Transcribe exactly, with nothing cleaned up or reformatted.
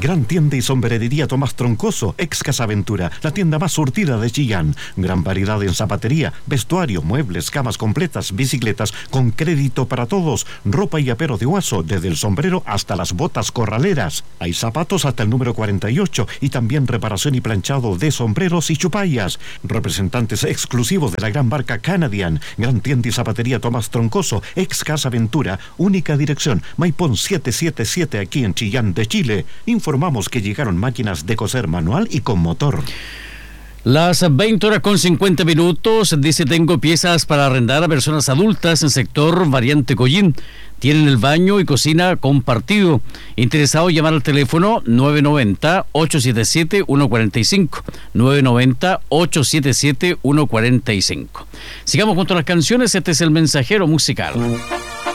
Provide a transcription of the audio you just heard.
Gran tienda y sombrerería Tomás Troncoso, ex Casa Ventura, la tienda más surtida de Chillán. Gran variedad en zapatería, vestuario, muebles, camas completas, bicicletas, con crédito para todos, ropa y apero de Huaso, desde el sombrero hasta las botas corraleras. Hay zapatos hasta el número cuarenta y ocho y también reparación y planchado de sombreros y chupallas. Representantes exclusivos de la gran marca Canadian. Gran tienda y zapatería Tomás Troncoso, ex Casa Ventura, única dirección, Maipón setecientos setenta y siete aquí en Chillán de Chile. Informamos que llegaron máquinas de coser manual y con motor. Las veinte horas con cincuenta minutos, dice: tengo piezas para arrendar a personas adultas en sector Variante Collín. Tienen el baño y cocina compartido. Interesado, llamar al teléfono nueve nueve cero, ocho siete siete, uno cuatro cinco. nueve nueve cero, ocho siete siete, uno cuatro cinco. Sigamos con todas las canciones. Este es El Mensajero Musical.